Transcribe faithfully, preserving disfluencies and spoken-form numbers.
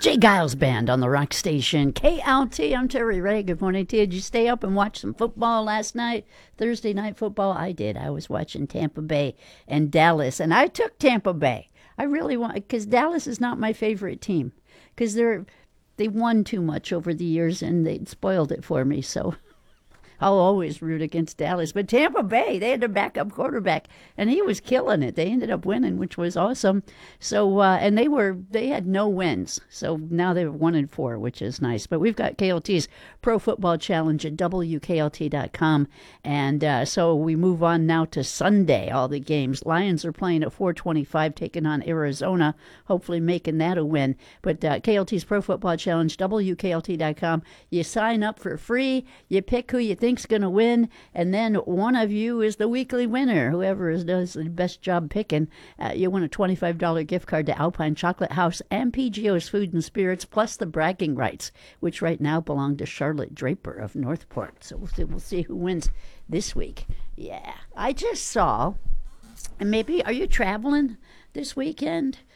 Jay Giles Band on the rock station. K L T, I'm Terry Ray. Good morning to you. Did you stay up and watch some football last night? Thursday night football? I did. I was watching Tampa Bay and Dallas, and I took Tampa Bay. I really want, because Dallas is not my favorite team, because they're they won too much over the years and they spoiled it for me. So I'll always root against Dallas. But Tampa Bay, they had a backup quarterback, and he was killing it. They ended up winning, which was awesome. So, uh, and they were they had no wins. So now they're one and four, which is nice. But we've got K L T's Pro Football Challenge at W K L T dot com, and uh, so we move on now to Sunday. All the games. Lions are playing at four twenty-five, taking on Arizona. Hopefully, making that a win. But uh, K L T's Pro Football Challenge, W K L T dot com. You sign up for free. You pick who you think is going to win, and then one of you is the weekly winner. Whoever is, does the best job picking, uh, you win a twenty-five dollars gift card to Alpine Chocolate House and P G O's Food and Spirits, plus the bragging rights, which right now belong to Charlotte Draper of Northport. So we'll see, we'll see who wins this week. Yeah, I just saw, and maybe, are you traveling this weekend?